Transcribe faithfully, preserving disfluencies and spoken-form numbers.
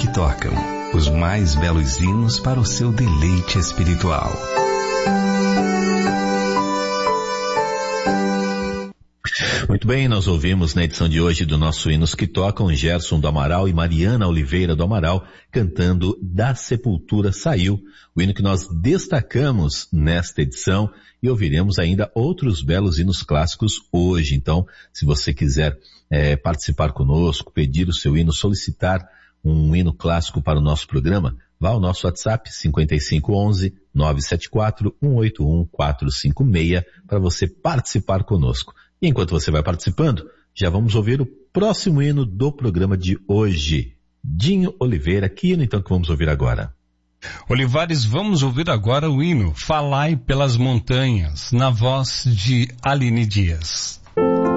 que tocam, os mais belos hinos para o seu deleite espiritual. Muito bem, nós ouvimos na edição de hoje do nosso Hinos que Tocam, Gerson do Amaral e Mariana Oliveira do Amaral cantando Da Sepultura Saiu, o hino que nós destacamos nesta edição, e ouviremos ainda outros belos hinos clássicos hoje. Então, se você quiser é, participar conosco, pedir o seu hino, solicitar um hino clássico para o nosso programa, vá ao nosso WhatsApp cinco cinco um um, nove sete quatro, um oito um, quatro cinco seis para você participar conosco. E enquanto você vai participando, já vamos ouvir o próximo hino do programa de hoje. Dinho Oliveira, que hino então que vamos ouvir agora? Olivares, vamos ouvir agora o hino Falai pelas Montanhas, na voz de Aline Dias.